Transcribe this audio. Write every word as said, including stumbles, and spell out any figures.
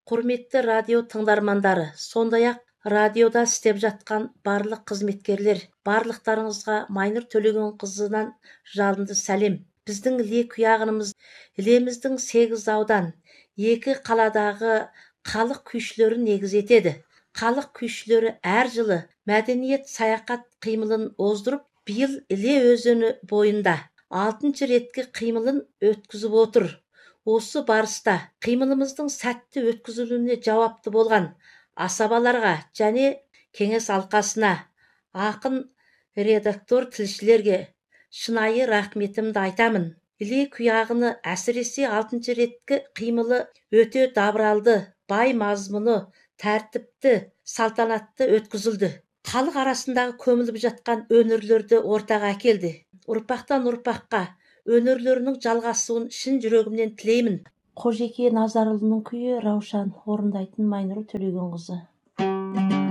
Құрметті радио тыңдармандары, сондай-ақ радиода істеп жатқан барлық қызметкерлер, барлықтарыңызға Майнұр Төлегенқызынан жалынды сәлем. Біздің іле күйағынымыз еліміздің сегіз аудан, екі қаладағы халық күйшілері негіз етеді. Халық күйшілері әр жылы мәдениет саяхат қимылын оздырып, биыл іле өзені бойында алтыншы реткі қимылын өткізіп отыр. Осы барыста қимылымыздың сәтті өткізілуіне жауапты болған асабаларға және кеңес алқасына, ақын, редактор, тілшілерге шынайы рахметімді айтамын. Іле күйағыны әсіресе алтыншы реткі қимылы өте дабыралды, бай мазмұны, тәртіпті, салтанатты өткізілді. Халық арасындағы көміліп жатқан өнерлерді ортаға әкелді. Ұрпақтан ұрпаққа өнерлерінің жалғасуын шын жүрегімнен тілеймін. Қожеке Назарұлының күйі Раушан, орындайтын Майнұр Төлегенқызы.